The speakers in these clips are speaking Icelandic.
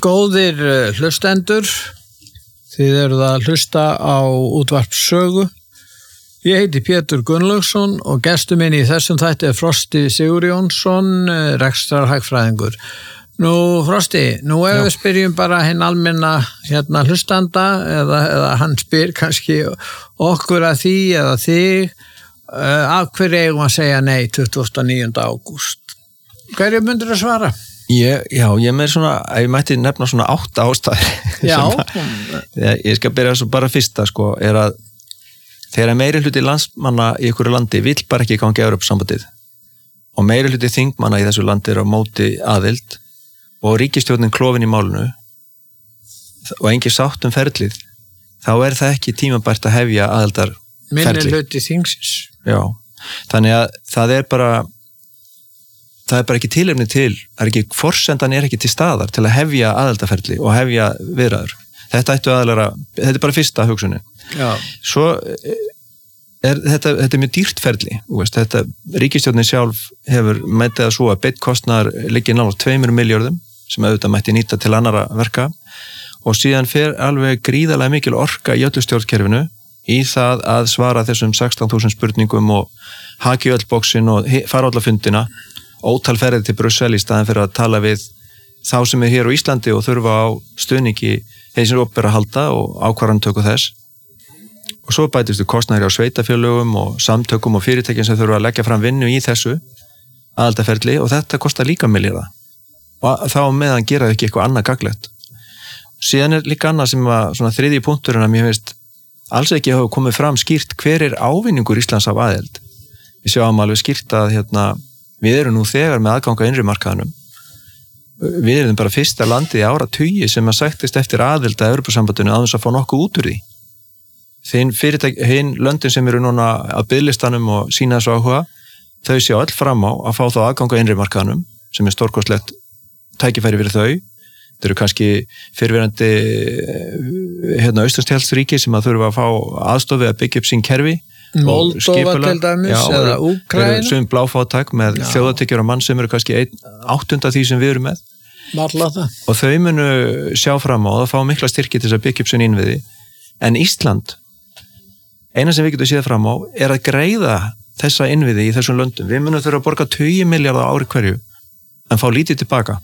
Góðir hlustendur, þið eruð að hlusta á útvarp Sögu. Ég heiti Pétur Gunnlaugsson og gestur minn í þessum þætti Frosti Sigurjónsson, rekstrarhagfræðingur. Nú Frosti, ef við spyrjum bara hinn almenna hlustanda eða hann spyr kannski okkur að því eða þig, af hverju eigum að segja nei 29. ágúst? Hverju myndir að svara? Ég með svona, ég mætti nefna svona 8 ástæður. Ég skal byrja svo bara fyrsta, er að þegar meiri hluti landsmanna í einhverju landi vill bara ekki ganga í Evrópusambandið og meiri hluti þingmanna í þessu landi á móti aðild og ríkisstjórnin klofin í málinu og engin sátt ferlið, þá það ekki tímabært að hefja aðildarferli. Minni hluti þingsins. Já, þannig að það er bara ekki tilefni til, forsendan er ekki til staðar til að hefja aðildarferli og hefja viðræður. Þetta er bara fyrsta hugsunin. Já. Svo þetta mjög dýrt ferli, þetta ríkisstjórnin sjálf hefur metið að svo að beitkostnaðar liggi nálægt 2 milljörðum sem auðvitað mætti nýta til annarra verka og síðan fer alveg gríðarlega mikil orka í öllu stjórnkerfinu í það að svara þessum 16.000 spurningum og haki öll bóksin og fara alla fundina, ótal ferðir til Brussel í staðin fyrir að tala við þá sem hér á Íslandi og þurfa á stuðningi þeir sem opinbera halda og ákvarðantöku þess. Og svo bætistu kostnaðir á sveitafélögum og samtökum og fyrirtækjum sem þurfa að leggja fram vinnu í þessu aðildarferli og þetta kostar líka milljarða. Og þá meðan gera þau ekki eitthvað annað gagnlegt. Síðan líka annað sem var svona þriðji punkturinn að mér finnst alls ekki hafa komið fram skýrt hver ávinningur Íslands af aðild. Við sjáum alveg skýrt að við erum nú þegar með aðganga innri markaðanum. Við erum bara fyrsta landið í áratugi sem að sættist eftir aðild að Evrópusambandinu án þess að fá nokkuð út úr því. Hinn löndin sem eru núna á biðlistanum og sína þessu áhuga, þau sjá öll fram á að fá þá aðganga innri markaðanum sem er stórkostlegt tækifæri fyrir þau. Þetta eru kannski fyrirverandi Austurstjaldsríki sem að þurfa að fá aðstofi að byggja upp sín kerfi. Moldova til dæmis eða Úkraína. Sum bláfátæk með þjóðatekjur á mann sem eru kannski 1/8 því sem við erum með. Og þau munu sjá fram á og fá mikla styrki til þess að byggja upp sín innviði. En Ísland, eina sem við getum séð fram á er að greiða þessa innviði í þessum löndum. Við munum þurfa að borga 20 milljarða á ári hverju en fá lítið tilbaka.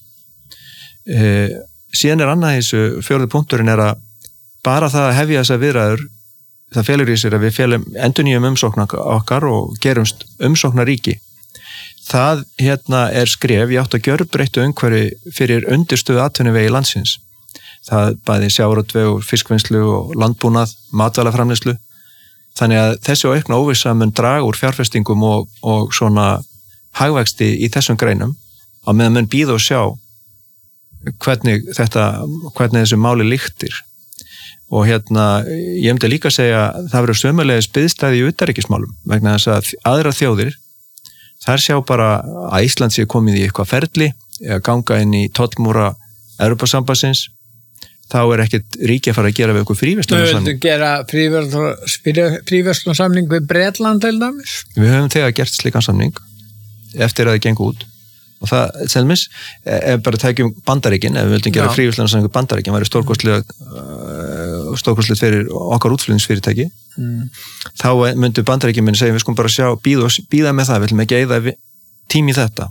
Síðan er annað þessu fjórði punkturinn er að bara það að hefja þessa viðræður, það felur í sér að við endurnýjum umsóknar okkar og gerumst umsóknaríki. Það er skref í átt að gjörbreyttu umhverfi fyrir undirstöðu atvinnuvegi landsins. Það bæði sjávarútveg, fiskvinnslu og landbúnað, matvælaframleiðslu. Þannig að þessi aukna óvissa mun draga úr fjárfestingum og svona hagvexti í þessum greinum á meðan mun bíða og sjá hvernig þessu máli lyktir. Og ég myndi líka segja að það verður sömulegis biðstæði í utanríkismálum vegna þess að aðrar þjóðir þær sjá bara að Ísland sé komið í eitthvað ferli eða ganga inn í tollmúra Evrópusambandsins, þá ekkert ríki að fara að gera við okkur fríverslunarsamning. Þau vildu gera fríverslunarsamning við Bretland til dæmis? Við höfum þegar gert slíkan samning eftir að það gengur út. Og það, selmis, ef bara tækjum Bandaríkin, ef við vildum gera fríverslunarsamning við Bandaríkin, væri stórkostlegt fyrir okkar útflutningsfyrirtæki, þá myndu Bandaríkin minn segja, við skulum bara bíða með það, við viljum ekki eyða tími í þetta.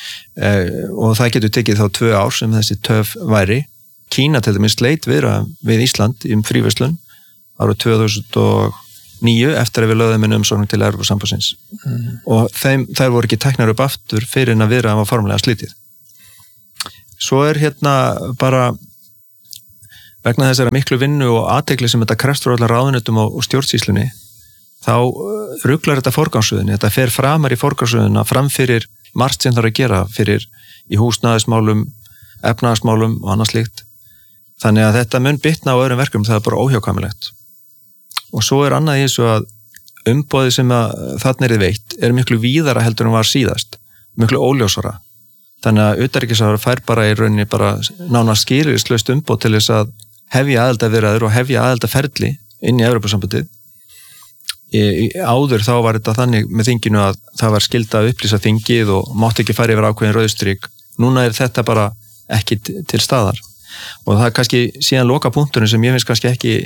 Og það getur tekið þá 2 ár sem þessi töf væri. Kína til dæmis sleit við Ísland í fríverslun árið 2009 eftir að við lögðum inn umsókn til Evrópusambandsins. Og þær voru ekki teknar upp aftur fyrir en að viðræðan var formlega slítið. Svo bara vegna þessara miklu vinnu og athygli sem þetta krefst frá allar ráðuneytum og stjórnsýslunni, þá ruglar þetta forgangsröðinni. Þetta fer framar í forgangsröðina framfyrir margt sem þarf að gera fyrir í húsnæðismálum, efnahagsmálum og annað slíkt. Þannig að þetta mun bitna á öðrum verkum, það er bara óhjákvæmilegt. Og svo er annað í þessu að umboðið sem þarna veitt er miklu víðara heldur en var síðast, miklu óljósara. Þannig að utanríkisráðherra fær bara í rauninni bara nánast skilyrðislaust umboð til þess að hefja aðildarviðræður og hefja aðildarferli inn í Evrópusambandið. Áður þá var þetta þannig með þinginu að það var skylda að upplýsa þingið og mátti ekki fara yfir ákveðin rauðstrik. Núna er þetta bara ekki til staðar. og það kannski síðan loka punkturinn sem ég finnst kannski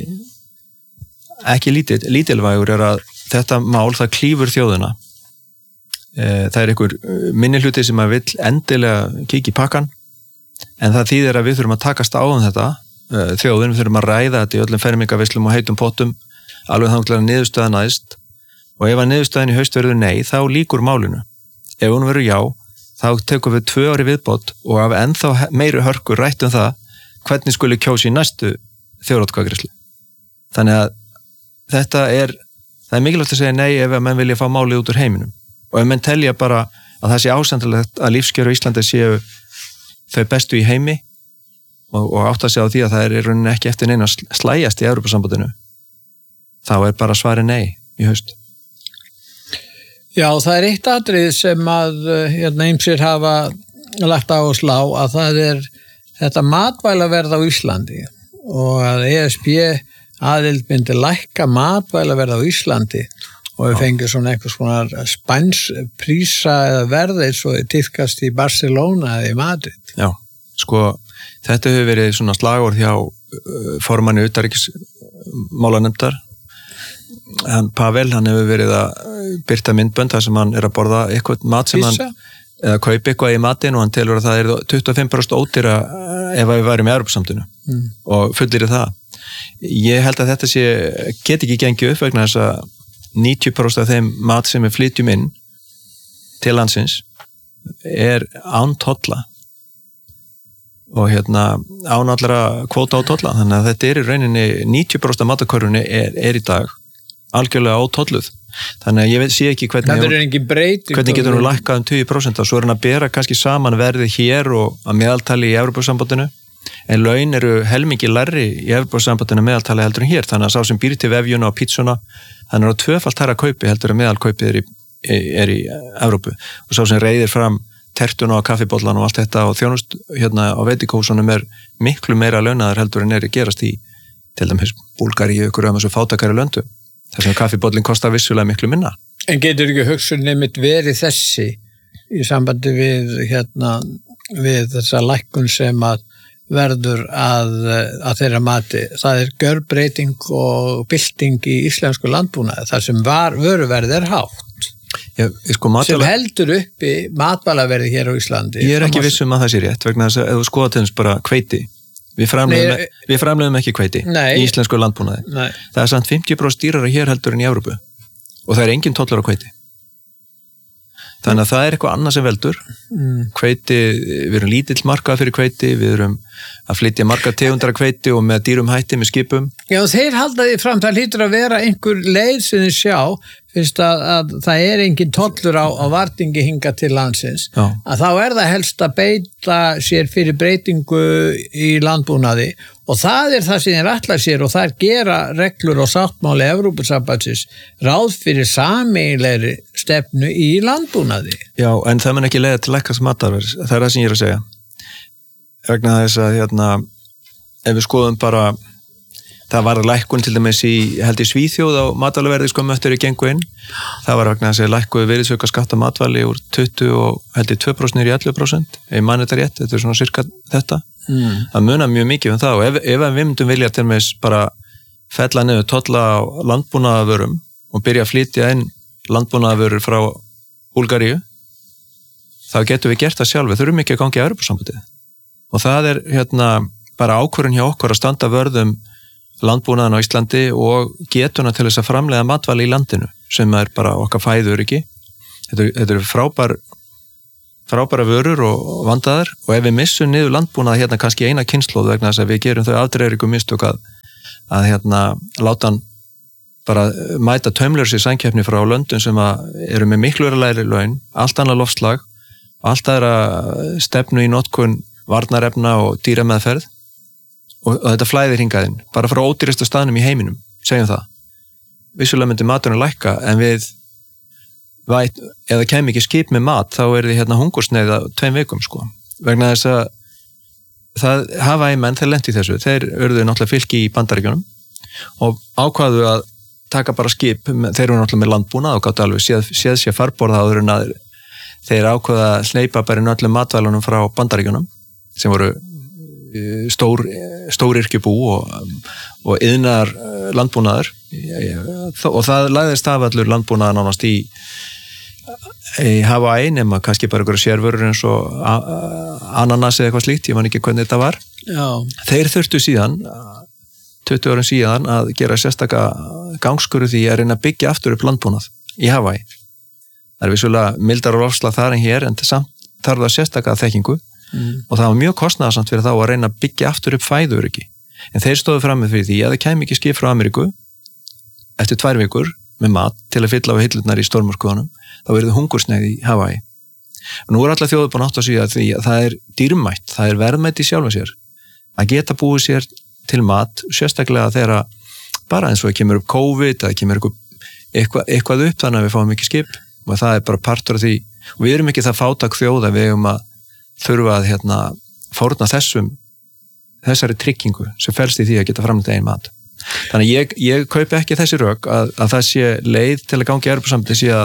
ekki lítilvægur að þetta mál það klífur þjóðina. Það einhver minnihluti sem að vill endilega kíkja í pakkan, en það þýðir að við þurfum að takast á þetta, þjóðin, við þurfum að ræða þetta í öllum fermingavislum og heitum pottum, alveg þanglega niðurstaða næst, og ef að niðurstaðin í haust verður nei, þá lýkur málinu. Ef hún verður já, þá tekum við 2 ári viðbót og af ennþá meiri hörku rættum það hvernig skuli kjósi í næstu þjóðaratkvæðagreiðslu. Þannig að það er mikilvægt að segja nei ef að menn vilja fá málið út úr heiminum. Og ef menn telja bara að það sé ásendilegt að lífskjör á Íslandi séu þau bestu í heimi og átta sig á því að það í rauninni ekki eftir neina slægjast í Evrópusambandinu, þá bara svari nei í haust. Já, það eitt atriði sem að ýmsir hafa lagt áherslu á að það þetta matvælaverð á Íslandi og að ESB aðild myndi lækka matvælaverð á Íslandi og við fengið svona eitthvað svona spænsprísa eða verð eins og tíðkast í Barcelona eða í Madrid. Já, sko, þetta hefur verið svona slagorð hjá formanni utanríkismálanefndar. Pavel, hann hefur verið að birta myndbönd þar sem hann að borða eitthvað mat sem hann eða kaupa eitthvað í matinn og hann telur að það 25% ódýra ef við værum í Evrópusambandinu og fullir það. Ég held að þetta get ekki gengið upp vegna þess að 90% af þeim mat sem við flytjum inn til landsins án tolla og án allra kvóta á tolla, þannig að þetta í rauninni 90% af matarkörfunni í dag algjörlega ótolluð. Þannig að ég sé ekki hvernig getur nú lækkað 20% og svo hann að bera kannski saman verðið hér og að meðaltali í Evrópusambandinu, en laun eru helmingi lægri í Evrópusambandinu meðaltali heldur en hér, þannig að sá sem býr til vefjuna og pítsuna, hann á 2-falt hærra kaupi heldur en meðalkaupið í Evrópu og sá sem reiðir fram tertuna og kaffibóllan og allt þetta og þjónust á veitingahúsunum miklu meira launaðar heldur en gerast í til dæmis Búlgaríu, ykkur af þessu fátækari löndu. Þess að kaffibóllin kostar vissulega miklu minna. En getur ekki hugsun einmitt verið þessi í sambandi við þessa lækkun sem að verður að þeirra mati? Það gjörbreyting og bylting í íslensku landbúnaði, þar sem vöruverð hátt. Já, sko, sem heldur uppi matvælaverði hér á Íslandi. Ég ekki viss að það sé rétt, vegna þess að ef þú skoða til þess bara hveiti, við framleiðum ekki hveiti í íslensku landbúnaði. Nei. Það samt 50% dýrara hér heldur en í Evrópu og það engin tollur á hveiti. Þannig að það eitthvað annað sem veldur. Hveiti, við erum lítill markað fyrir hveiti, við erum að flytja marga tegundar af hveiti og með dýrum hætti með skipum. Já, þeir halda því fram, það hlýtur að vera einhver leið sem þið sjá, fyrst að það engin tollur á vartingi hinga til landsins. Já. Að þá það helst að beita sér fyrir breytingu í landbúnaði og það það sem þeir ætla sér og það gera reglur og sáttmáli Evrópusambandsins ráð fyrir sameiginlegri stefnu í landbúnaði. Já, en það mun ekki leiða til lækkans matarverðs, það það sem ég að segja. Vegna þess að ef við skoðum bara, það var lækkun til dæmis held í Svíþjóð á matvælaverði möttur í gengu inn, það var vegna þess að lækkuðu virðisauka skatta matvæli úr 20 og held í 2% niður í 11%, ef mann þetta rétt, þetta svona cirka þetta. Það munar mjög mikið það og ef við myndum vilja til dæmis bara fella niður tolla á landbúnaðarvörum og byrja að flytja inn landbúnaðarvörur frá Búlgaríu, þá getum við gert það sjálf, við þurfum ekki að ganga í Evrópusambandið. Og það bara ákvörðun hjá okkur að standa vörðum landbúnaðan á Íslandi og getuna til þess að framleiða matvæli í landinu sem bara okkar fæðuröryggi. Þetta eru frábæra vörur og vandaðar og ef við missum niður landbúnað kannski eina kynslóð vegna þess að við gerum þau afdreifingu mistök að láta hann bara mæta taumlausri samkeppni frá löndum sem eru með miklu lægri laun, allt annað loftslag og allt aðra stefnu í notkun varnarefna og dýrameðferð og þetta flæðir hingaðinn, bara frá ódýrasta staðnum í heiminum, segjum það. Vissulega myndi maturinn lækka, en eða kem ekki skip með mat, þá því hungursneyða 2 vikum, sko. Vegna þess að það hafa menn, þeir lenti í þessu, þeir urðu náttúrulega fylki í Bandaríkjunum og ákvaðu að taka bara skip, þeir eru náttúrulega með landbúnað og gáttu alveg séð sér farborða áður en að þeir ákvaðu að hleypa bara inn öllum matvælunum frá Bandaríkjunum sem voru stóryrkjubú og iðnar landbúnaður og það lagðist af allur landbúnaður nánast í Hawaii nema kannski bara einhverja sérvörur eins og ananas eða eitthvað slíkt, ég man ekki hvernig þetta var. Já. Þeir þurftu síðan 20 árum síðan að gera sérstaka gangskurðu því að reyna að byggja aftur upp landbúnað í Hawaii. Það vissulega mildar og lofslag þar en hér en samt þarf það sérstaka þekkingu og það var mjög kostnaðarsamt fyrir þá að reyna að byggja aftur upp fæðuöryggi. En þeir stóðu frammi fyrir því að það kæmi ekki skip frá Ameríku eftir 2 vikur með mat til að fylla á hillurnar í stórmörkuðunum, þá verður hungursneyð í Hawaii. Og nú allar þjóður búin átt að segja því að það dýrmætt, það verðmætt í sjálfa sér að geta búið sér til mat, sérstaklega þegar bara eins og það kemur upp COVID, það kemur eitthvað upp þannig að við fáum ekki skip og það bara partur af því og við erum ekki það fátak þjóð að við að þurfa að fórna þessari tryggingu sem felst í því að geta framleitt eigin mat. Þannig ég kaupi ekki þessi rök að það sé leið til að gangi í Evrópusambandið sé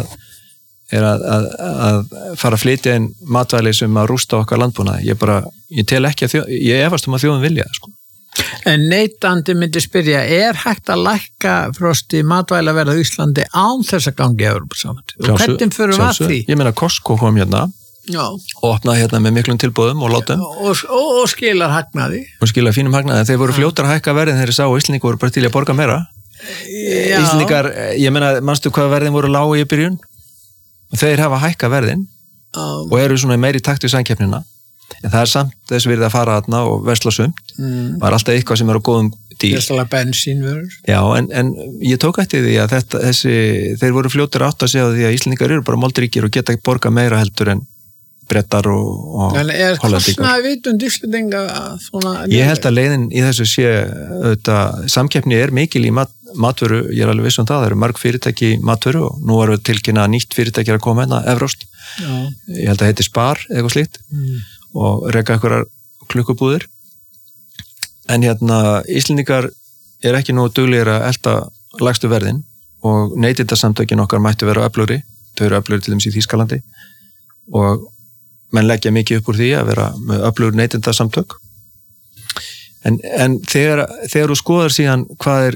að fara að flytja inn matvæli sem að rústa okkar landbúnaði. Ég tel ekki ég efast að þjóðin vilja það, sko. En neytandi myndi spyrja, hægt að lækka Frosti matvælaverð á Íslandi án þess að gangi í Evrópusambandið? Og hvernig fyrir við að því? Ég meina Costco kom og opnaði með miklum tilboðum og látum og skilar hagnaði og skilar fínum hagnaði, þeir voru fljótar að hækka verðin þegar þeir sá og Íslendingar voru bara til að borga meira. Íslendingar, ég meina, manstu hvað verðin voru lág í byrjun og þeir hafa hækka verðin og eru svona meiri takt við samkeppnina en það samt þess virði að fara þarna og versla sumt var alltaf eitthvað sem er á góðum dýr. Versla bensínvörur. Já, en ég tók eftir því að þeir voru fljótar átt að segja því að Íslendingar eru bara moldríkir og geta borga meira heldur en Brettar og Hollendingar. En kostnaði vitund Íslendinga svona? Ég held að leiðin í þessu sé samkeppni mikil í matvöru, ég alveg viss það eru marg fyrirtæki í matvöru og nú erum við tilkynna nýtt fyrirtæki að koma Evróst. Ég held að heiti Spar eitthvað slíkt og reka einhverjar klukkubúðir en Íslendingar ekki nú duglegir að elta lægstu verðin og neytendasamtökin okkar mættu vera öflugri, þau eru öflugri til dæmis í Þýskalandi og menn leggja mikið upp úr því að vera með öflugur neytendasamtök en þegar þú skoðar síðan hvað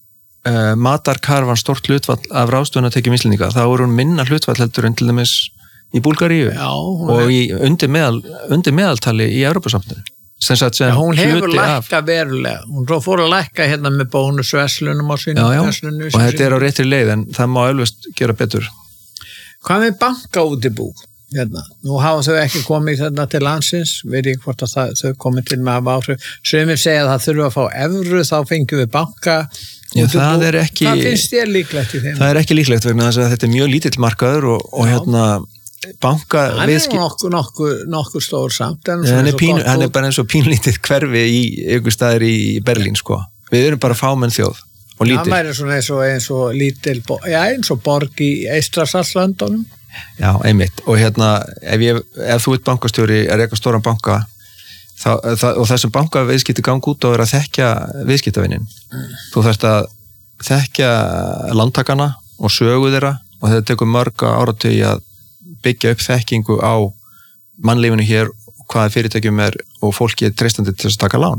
matarkarfan stórt hlutfall af ráðstöfunartekjum Íslendinga, þá er hún minna hlutfall heldur en til dæmis í Búlgaríu og undir meðaltali í Evrópusambandinu. Hún hefur lækka verulega, hún fór að lækka með bónusverslunum á sínu verslunum. Og þetta er á réttri leið en það má eflaust gera betur. Hvað með bankaútibú? Nú hafa þau ekki komið til landsins, veit ég hvort að þau komið til með að áhrif. Sumir segja að það þurfa að fá evru, þá fengjum við banka. Það er ekki... Hvað finnst þér líklegt í þeim? Það er ekki líklegt vegna þess að þetta er mjög lítill markaður og banka... Hann er nokkur stór samt. Hann er bara eins og pínlítið hverfi í ykkur staðir í Berlín, sko. Við erum bara fámenn þjóð og lítill. Það væri eins og lítill, eins og borg í Eystrasaltslöndunum. Já, einmitt. Og ef þú ert bankastjóri að reka stóran banka og þessum bankaviðskipti gangi út og vera að þekkja viðskiptavinin. Þú þarft að þekkja lántakana og sögu þeirra og þetta tekur mörg áratugi að byggja upp þekkingu á mannlífinu hér, hvaða fyrirtækjum og fólki treystandi til að taka lán.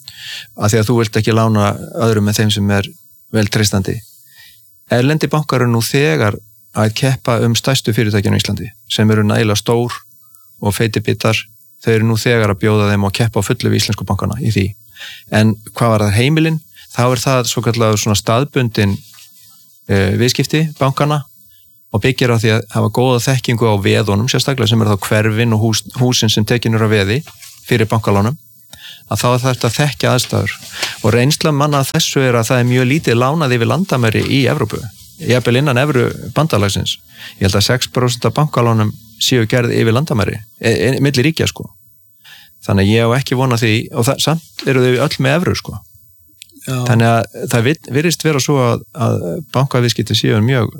Af því að þú vilt ekki lána öðrum en þeim sem vel treystandi. Erlendi bankar eru nú þegar að keppa stærstu fyrirtækinu í Íslandi sem eru nægilega stór og feitibitar, þau eru nú þegar að bjóða þeim og keppa á fullu við íslensku bankana í því. En hvað var það heimilin? Þá er það svo kallar svona staðbundin viðskipti bankana og byggir á því að hafa góða þekkingu á veðunum, sérstaklega sem þá hverfin og húsin sem tekinur á veði fyrir bankalánum, að þá er þetta að þekkja aðstæður. Og reynsla manna þessu að það er mjög lítið lánað yfir landamæri í Evrópu. Jafnvel innan evru bandalagsins. Ég held að 6% af bankalánum séu gerð yfir landamæri, milli ríkja, sko. Þannig að ég á ekki vona því, og samt eru þau öll með evru, sko. Já. Þannig að það virðist vera svo að bankaviðskipti séu mjög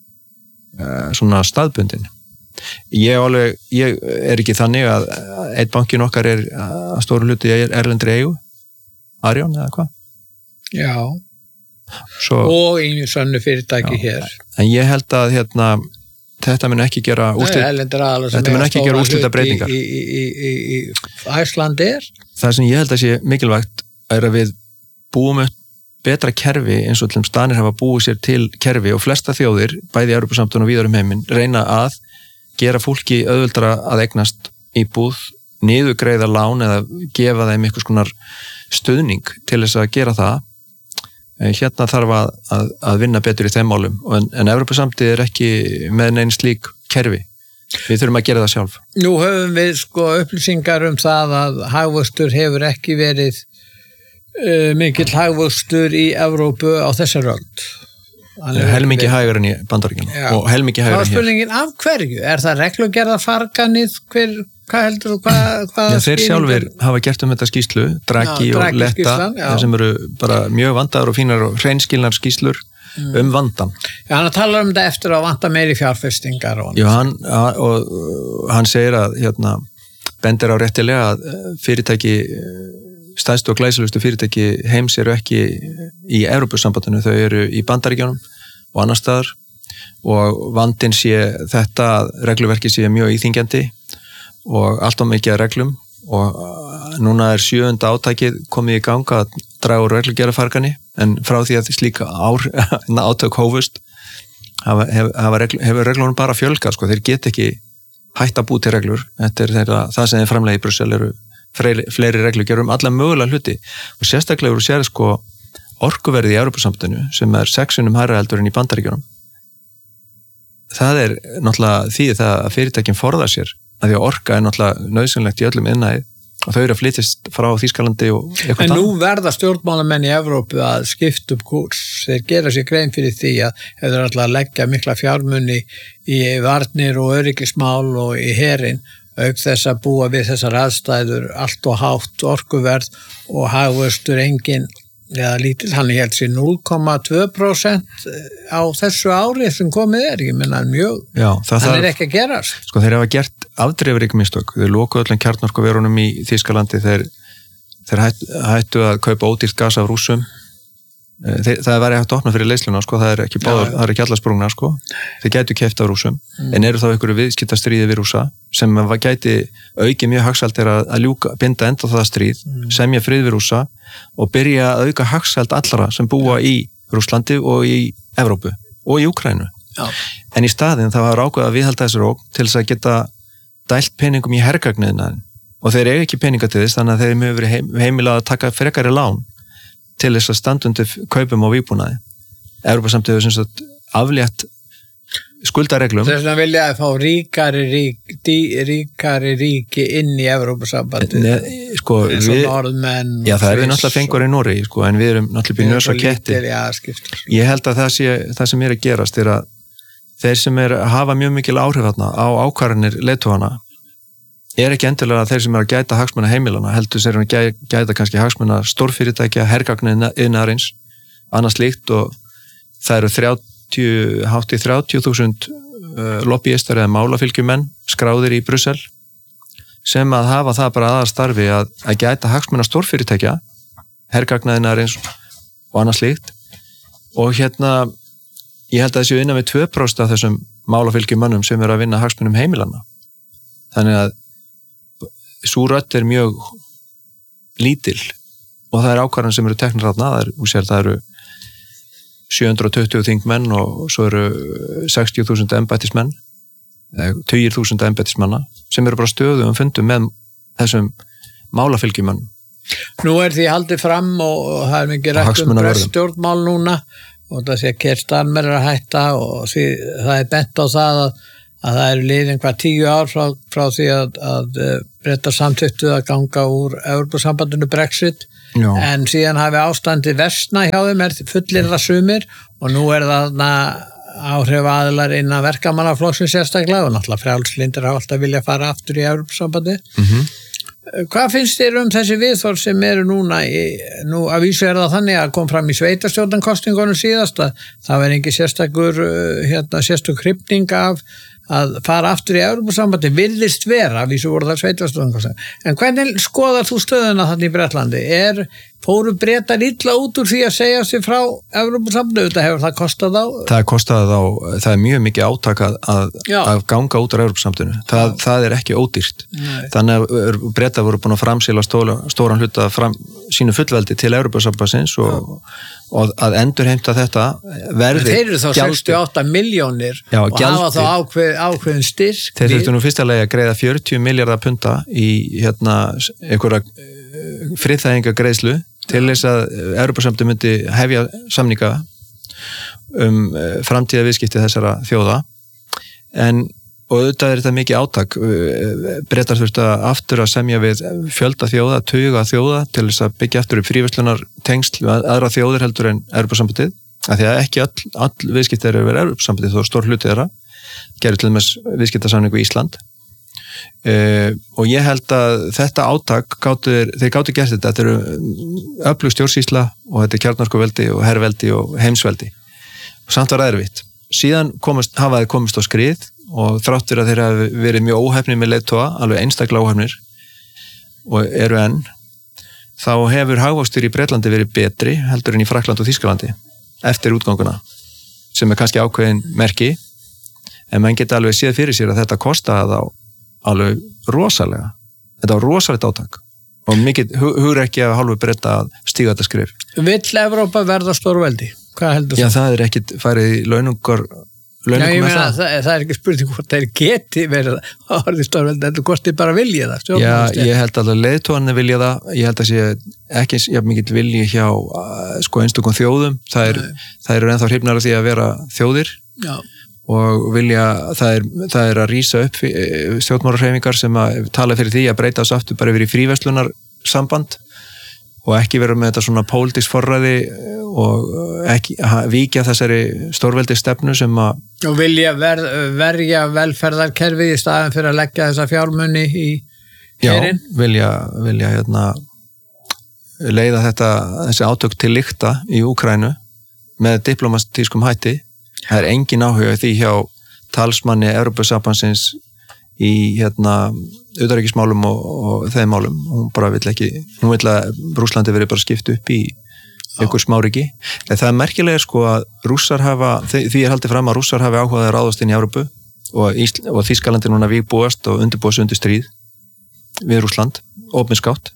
svona staðbundin. Ég er ekki þannig að einn bankin okkar að stóru hluti erlendri eigu, Arjón eða hvað? Já. Og einu sannu fyrirtæki hér. En ég held að þetta mun ekki gera úrslit breytingar í Æslandi það sem ég held að sé mikilvægt að við búum upp betra kerfi eins og til Danir hafa búið sér til kerfi og flesta þjóðir, bæði í Evrópusamtökunum og víðar heiminn, reyna að gera fólki auðveldara að eignast íbúð, niðurgreiða lán eða gefa þeim einhvers konar stuðning til þess að gera það. Hérna þarf að vinna betur í þeim málum en Evrópusamtið ekki með neinn slík kerfi. Við þurfum að gera það sjálf. Nú höfum við upplýsingar það að hagvöxtur hefur ekki verið mikill hagvöxtur í Evrópu á þessar öld. Helmingi hægar en í Bandaríkjunum og helmingi hægar en hér. Spurningin af hverju? Það reglugerðarfarganið? Hvað heldur þú? Þeir sjálfur hafa gert þetta skýrslu, Draghi og Letta, sem eru bara mjög vandaður og fínar og hreinskilnar skýrslur vandan. Hann talar þetta eftir að vanta meiri fjárfestingar. Hann segir að bendir á réttilega að fyrirtæki stærstu og glæsilegustu fyrirtæki heims eru ekki í Evrópusambandinu, þau eru í Bandaríkjunum og annar staðar og vandinn sé þetta að regluverki sé mjög íþyngjandi og allt of mikið reglum og núna 7. átækið komið í ganga að draga úr reglugerðarfargani en frá því að slíka átök hófust hefur reglunum bara fjölgað, þeir get ekki hætt að búa til reglur, þetta það sem þeir framlega í Brussel eru fleiri reglugerðum alla mögulega hluti og sérstaklega eru sér orkuverði í Evrópusambandinu sem 6 sinnum hærra heldur en í Bandaríkjunum. Það náttúrulega því það að fyrirtækin forða sér að því að orka náttúrulega nauðsynlegt í öllum iðnaði og þau eru að flytjast frá Þýskalandi og En nú verða stjórnmálamenn í Evrópu að skipta kúrs. Þeir gera sér grein fyrir því að þeir alltaf að leggja mikla fjármuni í varnir og öryggismál og í herinn auk þess að búa við þessar aðstæður allt og hátt orkuverð og hagvöxtur engin eða lítill, hann held sér 0,2% á þessu ári sem komið ég menna mjög, hann ekki að gerast. Þeir hafa gert afdrifarík mistök, þeir lokuðu öllum kjarnorkuverunum í Þýskalandi, þeir hættu að kaupa ódýrt gas af Rússum, það væri hægt að opna fyrir leiðsluna, það er ekki báðar, það er ekki allar sprungna, þeir gætu keypt af Rússum, en eru þá einhverju viðskiptastríði við Rússa, sem gæti aukið mjög hagsælt að binda enda það stríð, semja frið við Rússa og byrja að auka hagsælt allara sem búa í Rússlandi og í Evrópu og í Úkraínu. En í staðinn það var ákveðið að viðhalda þessu rók til þess að geta dælt peningum í hergagniðnaðinn og þeir eiga ekki peninga til þess, þannig að þeir mjög verið heimilað að taka frekari lán til þess að standundi kaupum á vígbúnaði. Evrópusamtið hefur sem sagt aflétt skuldareglum. Þess vegna vilja að fá ríkari ríki inn í Evrópusambandið. Eins og norðmenn. Já, það við náttúrulega fengur í Noregi, en við erum náttúrulega í nös og ketti. Ég held að það sem að gerast að þeir sem hafa mjög mikil áhrif þarna á ákvarðanir leiðtogana ekki endilega þeir sem að gæta hagsmuna heimilana, heldur þeir að gæta kannski hagsmuna stórfyrirtækja, hergagniðnaðarins, annars líkt og það eru hátt í 30.000 lobbyistar eða málafylgjumenn skráðir í Brussel sem að hafa það bara aðarstarfi að gæta hagsmuna stórfyrirtækja, hergagniðnaðarins og annars líkt og ég held að þessu innan við 2% af þessum málafylgjumönnum sem eru að vinna hagsmunum heimilana. Þannig að sú rödd mjög lítil og það ákvarðan sem eru teknir þarna, það eru 720 þingmenn og svo eru 60.000 embættismenn, 20.000 embættismanna sem eru bara stöðum fundum með þessum málafylgjumönnum. Nú því haldið fram og það mikið rætt breststjórnmál núna og það sé að Keir Starmer að hætta og það bent á það að það eru liðin 10 ár frá því að Bretar samþykktu að ganga úr Evrópusambandinu Brexit. Já. En síðan hafi ástandið versna hjá þeim fullirða sumir og nú það áhrifaðilar innan verkamannaflokksins sérstaklega og náttúrulega frjálslyndir hafa alltaf vilja fara aftur í Evrópusambandi. Hvað finnst þér þessi viðhorf sem eru núna nú að vísu það þannig að kom fram í sveitarstjórnankosningunum síðast að það engin sérstök hrifning af að fara aftur í Evrópusambandi virðist vera, vísu voru það sveitarstjórnar. En hvernig skoðar þú stöðuna þannig í Bretlandi? Fóru Bretar illa út úr því að segja sig frá Evrópusambandi? Þetta hefur það kostað á? Það er mjög mikið átak að ganga út úr Evrópusambandinu. Það er ekki ódýrt. Nei. Þannig að Bretar voru búin að framsýla stóran hluta sínu fullveldi til Evrópusambandsins og að endurheimta þetta verði. Þeir eru þá 68 milljónir og hafa þá ákveðin styrk. Þeir þurftu nú fyrsta lagi að greiða 40 milljarða punta í einhverja friðþæginga greiðslu til þess að Evrópusambandið myndi hefja samninga framtíða viðskipti þessara þjóða og auðvitað er þetta mikið átak. Bretar þurftu aftur að semja við fjölda þjóða, tuga þjóða til þess að byggja aftur upp fríverslunar tengsl við aðra þjóðir heldur en Evrópusambandið, af því að ekki all viðskipti eru verið Evrópusambandið, þó stór hluti þeirra gerir til dæmis viðskiptasamningu í Ísland. Og ég held að þetta átak þeir gátu gert þetta eru öflug stjórnsýsla og þetta er kjarnorkuveldi og herveldi og heimsveldi og samt var erfitt. Síðan hafa þeir komist á skrið og þráttur að þeir hafi verið mjög óhefnir með leiðtoga, alveg einstaklega óhefnir og eru enn, þá hefur hagvöxtur í Bretlandi verið betri heldur en í Frakklandi og Þýskalandi eftir útganguna, sem er kannski ákveðin merki, en mann geta alveg séð fyrir sér að þetta kostaði þá alveg rosalega. Þetta var rosalegt átak og mikið hugur ekki af hálfu Breta að stíga þetta skref. Vill Evrópa verða stórveldi? Hvað heldur þú? Já, það er ekkit farið í launungar. Já, ég meina, það er ekki spurning hvort þeir geti verið að orðið stórveldi, þetta kosti bara vilja það. Já, ég held að leiðtogarnir vilja það, ég held að sé ekki jafn mikill vilji hjá einstökum þjóðum, það eru ennþá hrifnar af því að vera þjóðir. Já. Og vilja, það er að rísa upp stjórnmálahreyfingar sem að tala fyrir því að breyta þess aftur bara yfir í fríverslunarsamband og ekki vera með þetta svona pólitísk forræði og ekki víkja þessari stórveldi stefnu sem að og vilja verja velferðarkerfið í staðin fyrir að leggja þessa fjármuni í herinn. Já, vilja leiða þessi átök til lykta í Úkraínu með diplomatískum hætti. Það er engin áhuga því hjá talsmanni Evrópusambandsins í utanríkismálum og þeim málum. Hún vill að Rússlandi verið bara skipt upp í einhver smáriki. Það er merkilega að Rússar því er haldið fram að Rússar hafi áhugaði að ráðast inn í Evrópu og Þýskalandi núna vígbúast og undirbúast undir stríð við Rússland, opinskátt.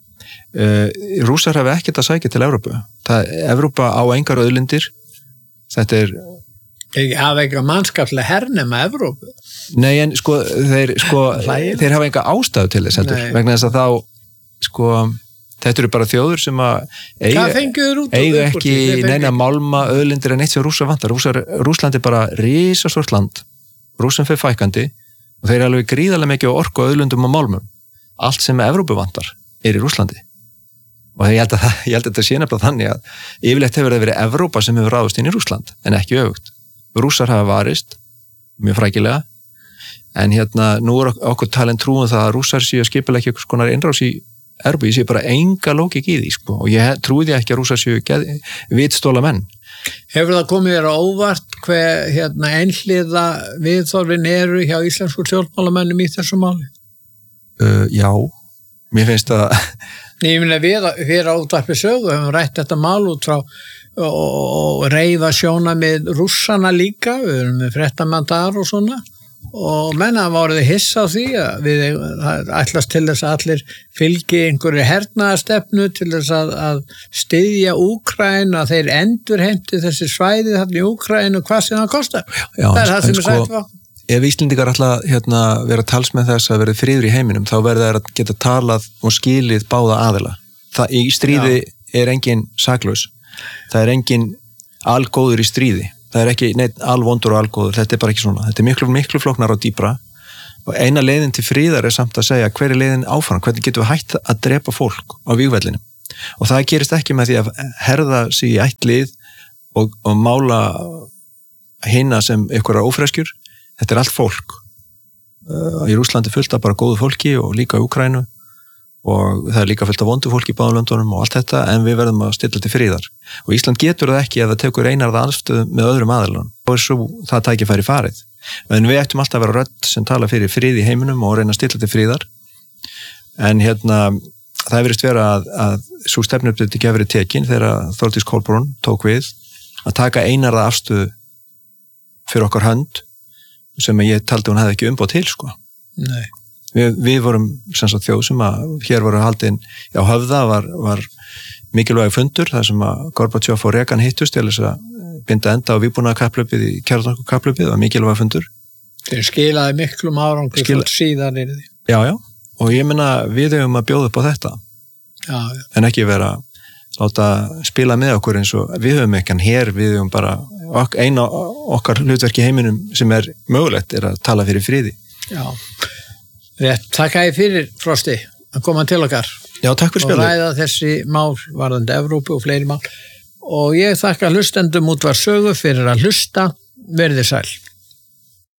Rússar hafi ekkert að sækja til Evrópu. Evrópa á engar auðlindir. Þetta er Þeir hafa eitthvað mannskapslega hernema Evrópu. Nei, en þeir hafa enga ástæðu til þess heldur, vegna þess að þá þetta eru bara þjóður sem að eiga ekki neina málma, auðlindir en eitt sem Rússar vantar. Rússland er bara risastórt land, Rússum fer fækandi og þeir eru alveg gríðarlega mikið á orku, auðlindum og málmum. Allt sem Evrópu vantar er í Rússlandi. Og ég held að þetta sé nefnilega þannig að yfirleitt hefur það verið Evrópa sem hefur ráðast inn í Rússland, en ekki öfugt. Rússar hafa varist, mjög frækilega, en nú er okkur talin trúum það að Rússar séu að skipulega ekki eitthvað konar innrás í Evrópu, ég sé bara enga lógik í því, og ég trúi því ekki að Rússar séu vitstóla menn. Hefur það komið þér á óvart hver einhliða viðþorfin eru hjá íslensku stjórnmálamennum í þessu máli? Já, mér finnst að Ég meina við á Útvarpi Sögu hefum rætt þetta mál út frá og reifa sjónarmið Rússana líka, við erum með fréttamann þar og svona og menna voruð hissa á því að við ætlast til þess að allir fylgi einhverju hernaðarstefnu til þess að styðja Úkraínu, að þeir endurheimti þessi svæði þarna í Úkraínu hvað sem það kostar. Já, það er það sem er sagt var. Ef Íslendingar ætla vera talsmenn þess að vera friður í heiminum, þá verða þeir að geta talað og skilið báða aðila. Í stríði er engin saklaus. Það er engin algóður í stríði. Það er ekki neitt alvondur og algóður. Þetta er bara ekki svona. Þetta er miklu, miklu flóknar og dýpra. Og eina leiðin til friðar er samt að segja hver er leiðin áfram, hvernig getum við hætt að drepa fólk á vígvellinum. Og það gerist ekki með því að herða sig í eitt lið og mála hina sem einhverjar ófreskjur. Þetta er allt fólk. Í Rússlandi fullt af bara góðu fólki og líka í Úkraínu og það líka fullt af vondu fólki í báðum löndunum og allt þetta, en við verðum að stilla til friðar og Ísland getur það ekki ef það tekur einarða anstöðu með öðrum aðilum og svo það tækifæri farið, en við ættum alltaf að vera rödd sem tala fyrir frið í heiminum og reyna að stilla til friðar, en það virðist vera að svo stefnubreyting hefur verið tekin þegar Þórdís Kolbrún tók við að taka einarða afstöðu fyrir okkar hönd sem ég taldi hún hefði ekki umboð til sko. Nei. Við vorum sem sagt þjóð sem að hér voru haldin á Höfða var mikilvæg fundur þar sem að Gorbachev og Reagan hittust til þess að binda enda á vígbúnaðarkapphlaupið í kjarnorkukapphlaupið, var mikilvæg fundur. Þeir skilaði miklum árangri síðan inn í því. Já, og ég meina við höfum að bjóða upp á þetta. Já. En ekki vera láta spila með okkur eins og við höfum ekki hann hér, við höfum bara eina okkar hlutverk í heiminum sem er mögulegt að tala fyrir friði. Já. Rétt, takk að ég fyrir Frosti að koma til okkar. Já, takk fyrir spjallið. Og ræða þessi mál varðandi Evrópu og fleiri mál. Og ég þakka hlustendum Útvarp Sögu fyrir að hlusta. Verið sæl.